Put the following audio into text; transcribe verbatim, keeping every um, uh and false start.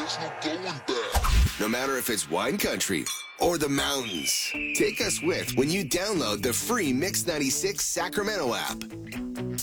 No matter if it's wine country or the mountains, take us with when you download the free Mix ninety-six Sacramento app.